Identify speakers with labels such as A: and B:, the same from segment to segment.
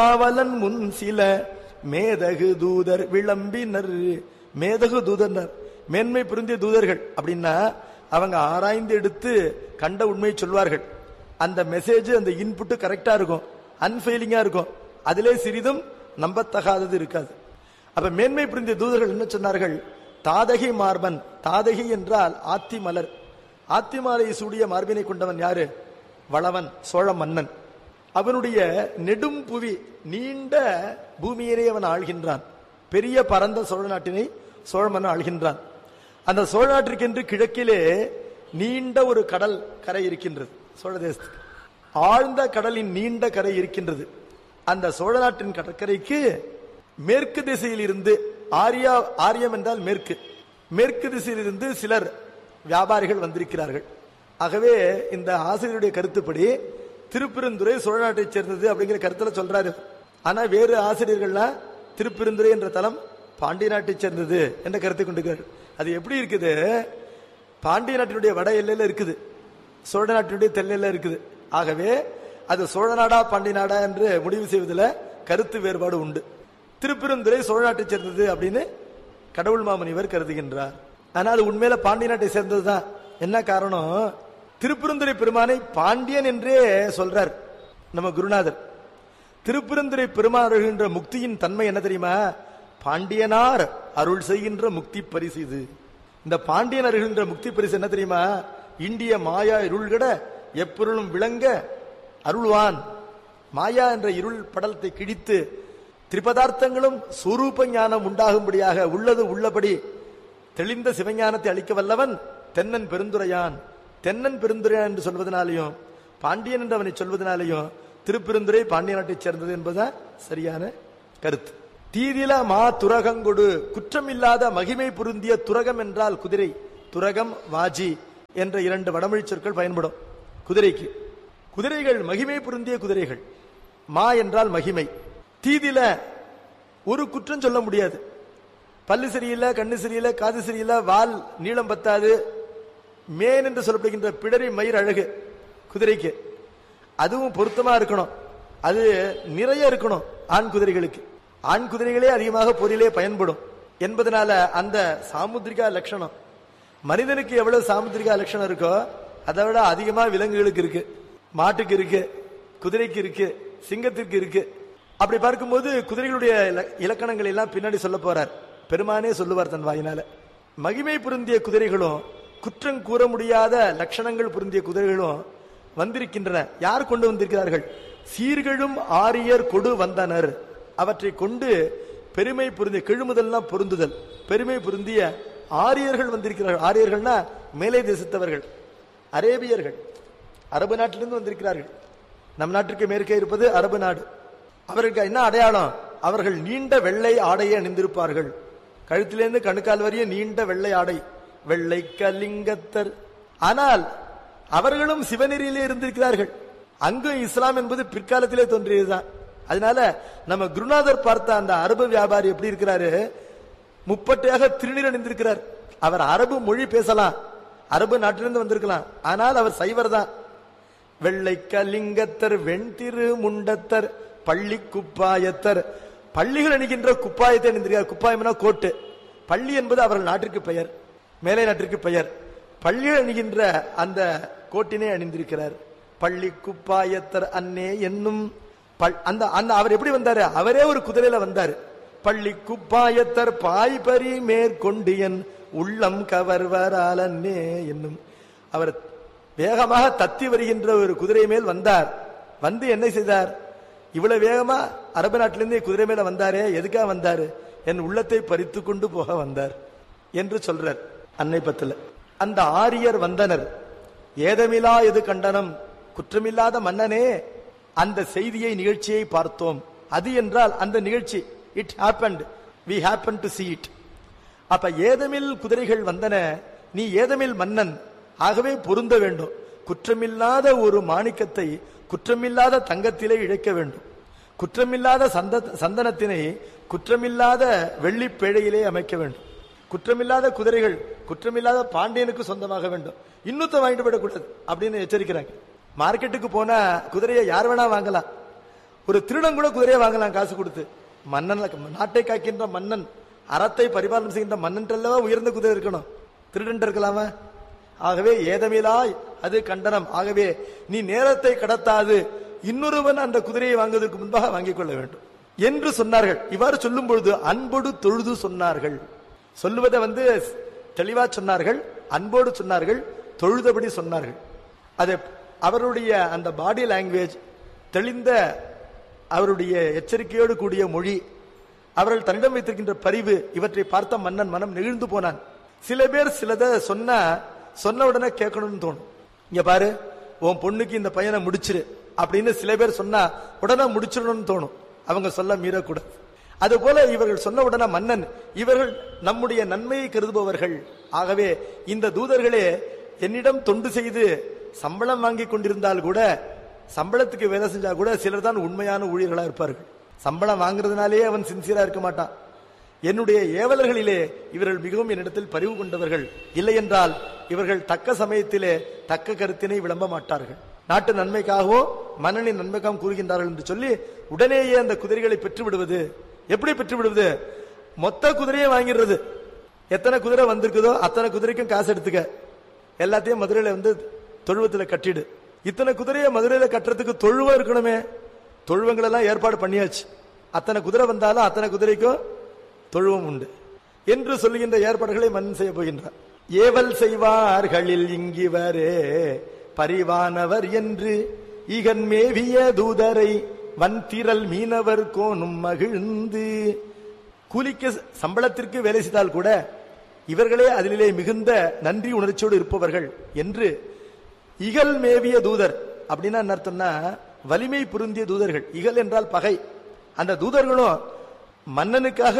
A: காவலன் முன் சில மேதகு தூதர் விளம்பினர். மேதகு தூதர்னர் மேன்மை புரிந்திய தூதர்கள் அப்படின்னா அவங்க ஆராய்ந்து எடுத்து கண்ட உண்மையை சொல்வார்கள். அந்த மெசேஜ் அந்த இன்புட் கரெக்டா இருக்கும், அன்ஃபெயிலிங்கா இருக்கும், அதிலே சிறிதும் நம்பத்தகாதது இருக்காது. அப்ப மேன்மை புரிந்திய தூதர்கள் என்ன சொன்னார்கள்? தாதகி மார்பன். தாதகி என்றால் ஆத்தி மலர். ஆத்தி மாலை சூடிய மார்பினை கொண்டவன் யாரு? வளவன், சோழ மன்னன். அவனுடைய நெடும் புவி, நீண்ட பூமியிலே அவன் ஆள்கின்றான். பெரிய பரந்த சோழ நாட்டினை சோழ மன்னன் ஆள்கின்றான். அந்த சோழ நாட்டிற்கென்று கிழக்கிலே நீண்ட ஒரு கடல் கரை இருக்கின்றது. சோழ தேசத்துக்கு ஆழ்ந்த கடலின் நீண்ட கரை இருக்கின்றது. அந்த சோழ நாட்டின் கடற்கரைக்கு மேற்கு திசையில் இருந்து, ஆரியம் என்றால் மேற்கு, மேற்கு திசையில் இருந்து சிலர் வியாபாரிகள் வந்திருக்கிறார்கள். ஆகவே இந்த ஆசிரியருடைய கருத்துப்படி திருப்பெருந்துறை சோழ நாட்டை சேர்ந்தது அப்படிங்கிற கருத்துல சொல்றாரு. ஆனா வேறு ஆசிரியர்கள்லாம் திருப்பெருந்துறை என்ற தலம் பாண்டிய நாட்டை சேர்ந்தது என்ற கருத்தை கொண்டிருக்கிறார். அது எப்படி இருக்குது? பாண்டிய நாட்டினுடைய வட எல்லையில இருக்குது, சோழ நாட்டினுடைய தெல்லையில இருக்குது. ஆகவே அது சோழ நாடா பாண்டிய நாடா என்று முடிவு செய்வதில் கருத்து வேறுபாடு உண்டு. திருப்பெருந்துறை சோழ நாட்டை சேர்ந்தது அப்படின்னு கடவுள் மாமுனிவர் கருதுகின்றார். ஆனால் அது உண்மையில பாண்டிய நாட்டை சேர்ந்ததுதான். என்ன காரணம்? திருப்பெருந்துறை பெருமானை பாண்டியன் என்றே சொல்றார் நம்ம குருநாதர். திருப்பெருந்துறை பெருமான் அருள்கின்ற முக்தியின் தன்மை என்ன தெரியுமா? பாண்டியனார் அருள் செய்கின்ற முக்தி பரிசு இது. இந்த பாண்டியன் அருள்கின்ற முக்தி பரிசு என்ன தெரியுமா? இந்திய மாயா இருள்கட எப்பொருளும் விளங்க அருள்வான். மாயா என்ற இருள் படலத்தை கிழித்து திரிபதார்த்தங்களும் சொரூப ஞானம் உண்டாகும்படியாக உள்ளது உள்ளபடி தெளிந்த சிவஞானத்தை அளிக்க வல்லவன் தென்னன் பெருந்துரையான். தென்னன் பெருந்துரையான் என்று சொல்வதனாலையும் பாண்டியன் என்று அவனை சொல்வதனாலையும் திருப்பெருந்துறை பாண்டிய நாட்டை சேர்ந்தது என்பதுதான் சரியான கருத்து. தீதில மா துரகங்கொடு, குற்றம் இல்லாத மகிமை பொருந்திய. துரகம் என்றால் குதிரை. துரகம், வாஜி என்ற இரண்டு வடமொழி சொற்கள் பயன்படும் குதிரைக்கு. குதிரைகள் மகிமை பொருந்திய குதிரைகள். மா என்றால் மகிமை. தீதில ஒரு குற்றம் சொல்ல முடியாது. பல்லு சரியில்லை, கண்ணு சரியில்லை, காது சரியில்லை, வால் நீளம் பத்தாது, மேன் என்று சொல்லப்படுகின்ற பிடரி மயிர் அழகு குதிரைக்கு. அதுவும் பொருத்தமா இருக்கணும், அது நிறைய இருக்கணும். ஆண் குதிரைகளுக்கு, ஆண் குதிரைகளே அதிகமாக போரிலே பயன்படும் என்பதனால அந்த சாமுத்திரிகா லட்சணம் மனிதனுக்கு எவ்வளவு சாமுத்திரிகா லட்சணம் இருக்கோ அதை விட அதிகமா விலங்குகளுக்கு இருக்கு. மாட்டுக்கு இருக்கு, குதிரைக்கு இருக்கு, சிங்கத்திற்கு இருக்கு. அப்படி பார்க்கும்போது குதிரைகளுடைய இலக்கணங்கள் எல்லாம் பின்னாடி சொல்ல போறார் பெருமானே, சொல்லுவார் தன் வாயினால. மகிமை பொருந்திய குதிரைகளும் குற்றம் கூற முடியாத லட்சணங்கள் பொருந்திய குதிரைகளும் வந்திருக்கின்றன. யார் கொண்டு வந்திருக்கிறார்கள்? சீர்களும் ஆரியர் கொடு வந்தனர். அவற்றை கொண்டு பெருமை பொருந்திய, கெழுமுதல்லாம் பொருந்துதல், பெருமை பொருந்திய ஆரியர்கள் வந்திருக்கிறார்கள். ஆரியர்கள்னா மேலை தேசத்தவர்கள், அரேபியர்கள், அரபு நாட்டிலிருந்து வந்திருக்கிறார்கள். நம் நாட்டிற்கு மேற்கே இருப்பது அரபு நாடு. அவர்களுக்கு என்ன அடையாளம்? அவர்கள் நீண்ட வெள்ளை ஆடையை அணிந்திருப்பார்கள். கழுத்திலிருந்து கணுக்கால் வரைய நீண்ட வெள்ளை ஆடை, வெள்ளை கலிங்கத்தர். ஆனால் அவர்களும் சிவநெறியிலே இருந்திருக்கிறார்கள். அங்கும் இஸ்லாம் என்பது பிற்காலத்திலே தோன்றியதுதான். அதனால நம்ம குருநாதர் பார்த்த அந்த அரபு வியாபாரி எப்படி இருக்கிறாரு? முப்பட்டையாக திருநீர் அணிந்திருக்கிறார். அவர் அரபு மொழி பேசலாம், அரபு நாட்டிலிருந்து வந்திருக்கலாம், ஆனால் அவர் சைவர் தான். வெள்ளை கலிங்கத்தர், வெண்திரு முண்டத்தர், பள்ளி குப்பாயத்தர். பள்ளிகள் அணிகின்ற குப்பாயத்தை அணிந்திருக்கிறார். குப்பாயம்னா கோட்டு. பள்ளி என்பது அவர்கள் நாட்டிற்கு பெயர், மேலை நாட்டிற்கு பெயர். பள்ளிகள் அணிகின்ற அந்த கோட்டினை அணிந்திருக்கிறார். பள்ளி குப்பாயத்தர் அன்னே என்னும் அந்த அவர் எப்படி வந்தாரு? அவரே ஒரு குதிரையில வந்தாரு. பள்ளி குப்பாயத்தர் பாய்பரி மேற்கொண்டு என் உள்ளம் கவர்வரால் அன்னே என்னும். அவர் வேகமாக தத்தி வருகின்ற ஒரு குதிரை மேல் வந்தார். வந்து என்ன செய்தார்? இவ்வளவு வேகமா அரபு நாட்டிலிருந்து குதிரை மேல வந்தாரே, எதுக்காக வந்தாரு? என் உள்ளத்தை பறித்து கொண்டு போக வந்தார் என்று சொல்றார் அன்னை பத்துல. அந்த ஆரியர் வந்தனர். ஏதமிலா எது கண்டனம், குற்றமில்லாத மன்னனே, அந்த செய்தியை, நிகழ்ச்சியை பார்த்தோம். அது என்றால் அந்த நிகழ்ச்சி, it happened, we happened to see it. அப்ப ஏதமில் குதிரைகள் வந்தன. நீ ஏதமில் மன்னன், ஆகவே பொருந்த வேண்டும். குற்றமில்லாத ஒரு மாணிக்கத்தை குற்றமில்லாத தங்கத்திலே இழைக்க வேண்டும். குற்றமில்லாத சந்தனத்தினை குற்றமில்லாத வெள்ளி பேழையிலே அமைக்க வேண்டும். குற்றமில்லாத குதிரைகள் குற்றமில்லாத பாண்டியனுக்கு சொந்தமாக வேண்டும். இன்னுத்த வாங்கிட்டு போயிடக்கூடாது அப்படின்னு எச்சரிக்கிறாங்க. மார்க்கெட்டுக்கு போனா குதிரையை யார் வேணா வாங்கலாம். ஒரு திருடன் கூட குதிரையை வாங்கலாம் காசு கொடுத்து. மன்னன், நாட்டை காக்கின்ற மன்னன், அறத்தை பரிபாலனம் செய்கின்ற மன்னன்றல்லவா உயர்ந்த குதிரை இருக்கணும், திருடன் இருக்கலாமா? ஆகவே ஏதமிலாய் அது கண்டனம். ஆகவே நீ நேரத்தை கடத்தாது இன்னொருவன் அந்த குதிரையை வாங்குவதற்கு முன்பாக வாங்கிக் கொள்ள வேண்டும் என்று சொன்னார்கள். இவ்வாறு சொல்லும் பொழுது அன்போடு தொழுது சொன்னார்கள். சொல்லுவதை தெளிவா சொன்னார்கள், அன்போடு சொன்னார்கள், தொழுதபடி சொன்னார்கள். அது அவருடைய அந்த பாடி லாங்குவேஜ், தெளிந்த அவருடைய எச்சரிக்கையோடு கூடிய மொழி, அவர்கள் தன்னிடம் வைத்திருக்கின்ற பரிவு, இவற்றை பார்த்த மன்னன் மனம் நெகிழ்ந்து போனான். சில பேர் சிலதை சொன்ன உடனே கேட்கணும்னு தோணும். இங்க பாரு, உன் பொண்ணுக்கு இந்த பையனை முடிச்சிரு அப்படின்னு சில பேர் சொன்னா உடனே முடிச்சிடணும்னு தோணும். அவங்க சொல்ல மீறக்கூடாது. அது போல இவர்கள் சொன்ன உடனே மன்னன், இவர்கள் நம்முடைய நன்மையை கருதுபவர்கள், ஆகவே இந்த தூதர்களே என்னிடம் தொண்டு செய்து சம்பளம் வாங்கி கொண்டிருந்தால் கூட, சம்பளத்துக்கு வேலை செஞ்சா கூட சிலர் தான் உண்மையான ஊழியர்களா இருப்பார்கள். சம்பளம் வாங்குறதுனாலே அவன் சின்சியரா இருக்க மாட்டான். என்னுடைய ஏவலர்களிலே இவர்கள் மிகவும் என்னிடத்தில் பரிவு கொண்டவர்கள், இல்லை என்றால் இவர்கள் தக்க சமயத்திலே தக்க கருத்தினை விளம்ப மாட்டார்கள். நாட்டு நன்மைக்காகவோ மன்னனின் நன்மைக்காகவும் கூறுகின்றார்கள் என்று சொல்லி உடனேயே அந்த குதிரைகளை பெற்று விடுவது. எப்படி பெற்று விடுவது? மொத்த குதிரையை வாங்கிடுறது. எத்தனை குதிரை வந்திருக்குதோ அத்தனை குதிரைக்கும் காசு எடுத்துக்க, எல்லாத்தையும் மதுரையில தொழுவத்தில் கட்டிடு. இத்தனை குதிரையை மதுரையில கட்டுறதுக்கு தொழுவம் இருக்கணுமே, தொழுவங்கள் எல்லாம் ஏற்பாடு பண்ணியாச்சு. அத்தனை குதிரை வந்தாலும் அத்தனை குதிரைக்கும் தொழுவம் உண்டு என்று சொல்லுகின்ற ஏற்பாடுகளை மன்னன் செய்ய போகின்றார். ஏவல் செய்வார்களில் இங்கிவரே பரிவானவர் என்று ஈகன் மேவிய தூதரை வன்திரல் மீனவர் கோனும் மகிழ்ந்து. கூலிக்கு சம்பளத்திற்கு வேலை செய்தால் கூட இவர்களே அதிலே மிகுந்த நன்றி உணர்ச்சியோடு இருப்பவர்கள் என்று. இகல் மேவிய தூதர் அப்படின்னா என்ன அர்த்தம்னா, வலிமை பொருந்திய தூதர்கள். இகல் என்றால் பகை. அந்த தூதர்களும் மன்னனுக்காக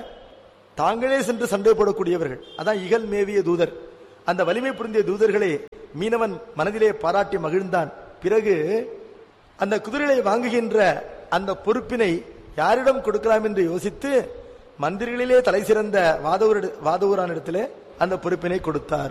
A: தாங்களே சென்று சண்டை போடக்கூடியவர்கள், அதான் இகல் மேவிய தூதர். அந்த வலிமை பொருந்திய தூதர்களை மீனவன் மனதிலே பாராட்டி மகிழ்ந்தான். பிறகு அந்த குதிரைகளை வாங்குகின்ற அந்த பொறுப்பினை யாரிடம் கொடுக்கலாம் என்று யோசித்து மந்திரிகளிலே தலை சிறந்த வாதவூரான் இடத்திலே அந்த பொறுப்பினை கொடுத்தார்.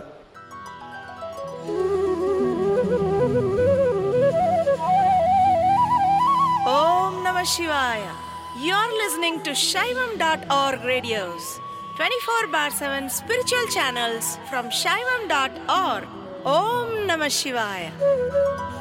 B: ஓம் நம சிவாய. You're listening to Shaivam.org radios, 24/7 spiritual channels from Shaivam.org. Om Namah Shivaya.